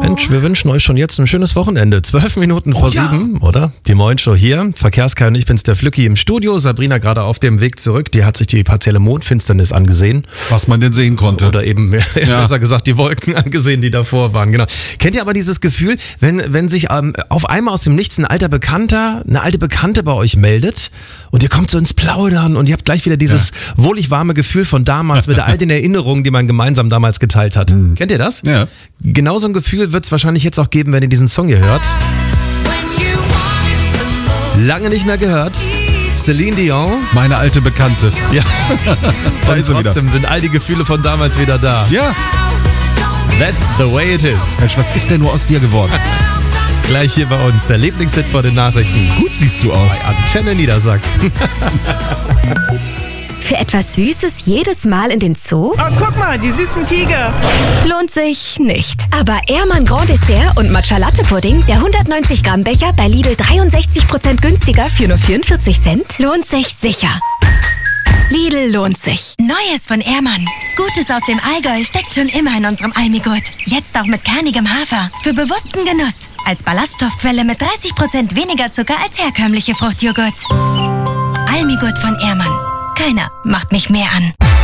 Mensch, wir wünschen euch schon jetzt ein schönes Wochenende. 12 Minuten vor 7, oder? Die Moin-Show hier. Verkehrskai und ich bin's, der Flücki im Studio. Sabrina gerade auf dem Weg zurück. Die hat sich die partielle Mondfinsternis angesehen. Was man denn sehen konnte. Oder eben, besser gesagt, die Wolken angesehen, die davor waren. Genau. Kennt ihr aber dieses Gefühl, wenn sich auf einmal aus dem Nichts eine alte Bekannte bei euch meldet und ihr kommt so ins Plaudern und ihr habt gleich wieder dieses wohlig warme Gefühl von damals mit all den Erinnerungen, die man gemeinsam damals geteilt hat. Kennt ihr das? Ja. Genau so ein Gefühl wird es wahrscheinlich jetzt auch geben, wenn ihr diesen Song hier hört. Lange nicht mehr gehört. Celine Dion. Meine alte Bekannte. Ja. Und trotzdem sind all die Gefühle von damals wieder da. Ja. That's the way it is. Mensch, was ist denn nur aus dir geworden? Gleich hier bei uns, der Lieblingshit vor den Nachrichten. Gut siehst du aus. Bei Antenne Niedersachsen. Für etwas Süßes jedes Mal in den Zoo? Oh, guck mal, die süßen Tiger. Lohnt sich nicht. Aber Ehrmann Grand Dessert und Matcha Latte Pudding, der 190 Gramm Becher bei Lidl 63% günstiger für nur 44 Cent, lohnt sich sicher. Lidl lohnt sich. Neues von Ehrmann. Gutes aus dem Allgäu steckt schon immer in unserem Almigurt. Jetzt auch mit kernigem Hafer. Für bewussten Genuss. Als Ballaststoffquelle mit 30% weniger Zucker als herkömmliche Fruchtjoghurt. Almigurt von Ehrmann. Keiner macht mich mehr an.